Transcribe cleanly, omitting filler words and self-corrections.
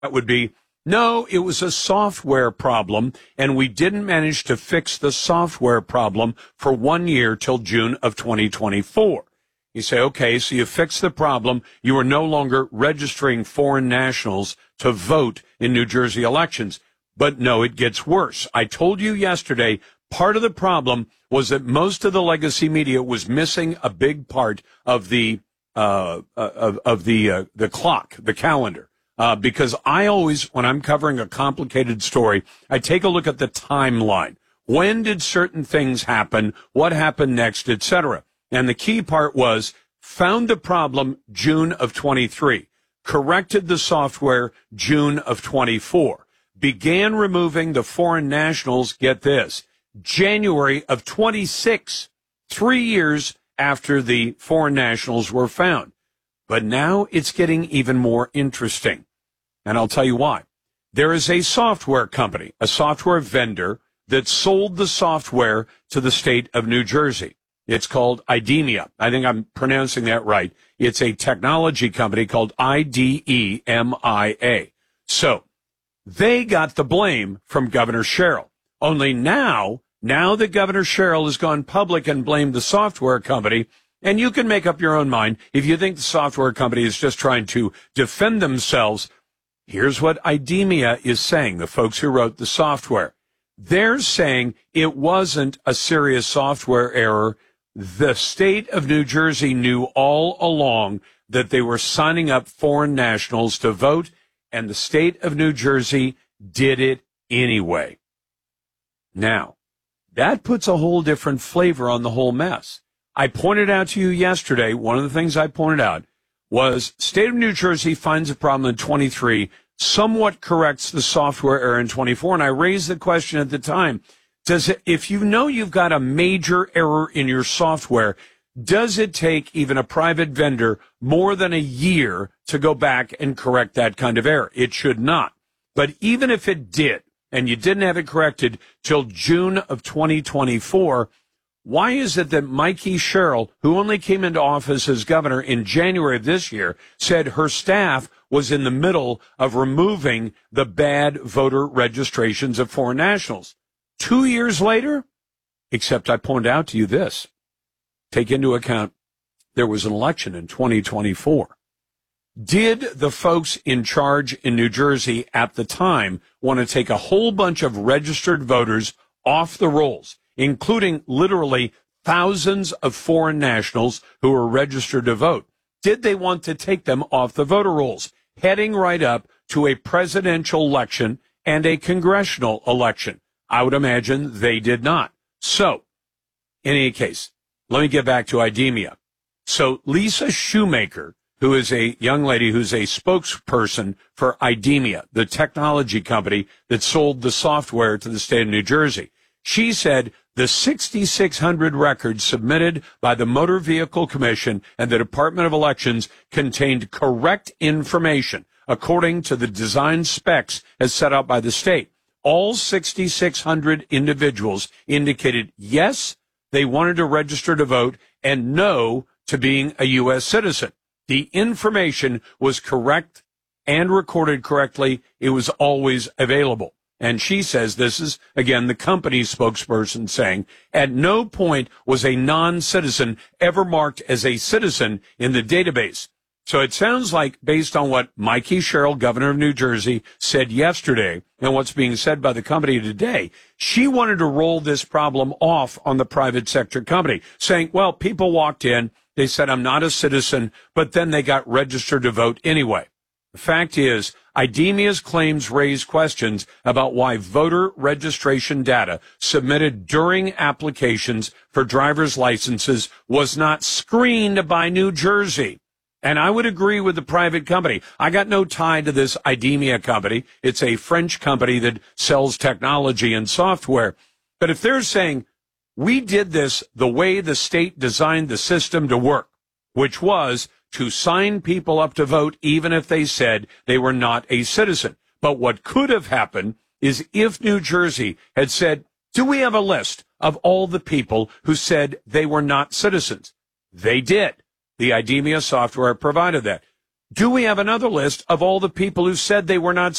That would be, no, it was a software problem, and we didn't manage to fix the software problem for 1 year till June of 2024. You say, okay, so you fixed the problem. You are no longer registering foreign nationals to vote in New Jersey elections. But no, it gets worse. I told you yesterday, part of the problem was that most of the legacy media was missing a big part of the clock, the calendar. Because I always, when I'm covering a complicated story, I take a look at the timeline. When did certain things happen? What happened next, etc.? And the key part was found the problem June of 23, corrected the software June of 24, began removing the foreign nationals, get this, January of 26, 3 years after the foreign nationals were found. But now it's getting even more interesting. And I'll tell you why. There is a software company, a software vendor that sold the software to the state of New Jersey. It's called IDEMIA. I think I'm pronouncing that right. It's a technology company called IDEMIA. So they got the blame from Governor Sherrill. Only now that Governor Sherrill has gone public and blamed the software company, and you can make up your own mind if you think the software company is just trying to defend themselves. Here's what IDEMIA is saying, the folks who wrote the software. They're saying it wasn't a serious software error. The state of New Jersey knew all along that they were signing up foreign nationals to vote, and the state of New Jersey did it anyway. Now, that puts a whole different flavor on the whole mess. I pointed out to you yesterday, one of the things I pointed out was state of New Jersey finds a problem in 23, somewhat corrects the software error in 24, and I raised the question at the time, if you know you've got a major error in your software, does it take even a private vendor more than a year to go back and correct that kind of error? It should not. But even if it did, and you didn't have it corrected till June of 2024, why is it that Mikey Sherrill, who only came into office as governor in January of this year, said her staff was in the middle of removing the bad voter registrations of foreign nationals? 2 years later, except I pointed out to you this. Take into account there was an election in 2024. Did the folks in charge in New Jersey at the time want to take a whole bunch of registered voters off the rolls, including literally thousands of foreign nationals who were registered to vote? Did they want to take them off the voter rolls, heading right up to a presidential election and a congressional election? I would imagine they did not. So, in any case, let me get back to IDEMIA. So Lisa Shoemaker, who is a young lady who's a spokesperson for IDEMIA, the technology company that sold the software to the state of New Jersey, she said the 6,600 records submitted by the Motor Vehicle Commission and the Department of Elections contained correct information according to the design specs as set out by the state. All 6,600 individuals indicated yes, they wanted to register to vote, and no to being a U.S. citizen. The information was correct and recorded correctly. It was always available. And she says, this is, again, the company's spokesperson saying, at no point was a non-citizen ever marked as a citizen in the database. So it sounds like, based on what Mikey Sherrill, governor of New Jersey, said yesterday and what's being said by the company today, she wanted to roll this problem off on the private sector company, saying, well, people walked in, they said, I'm not a citizen, but then they got registered to vote anyway. The fact is, IDEMIA's claims raise questions about why voter registration data submitted during applications for driver's licenses was not screened by New Jersey. And I would agree with the private company. I got no tie to this IDEMIA company. It's a French company that sells technology and software. But if they're saying, we did this the way the state designed the system to work, which was to sign people up to vote even if they said they were not a citizen. But what could have happened is if New Jersey had said, do we have a list of all the people who said they were not citizens? They did. The IDEMIA software provided that. Do we have another list of all the people who said they were not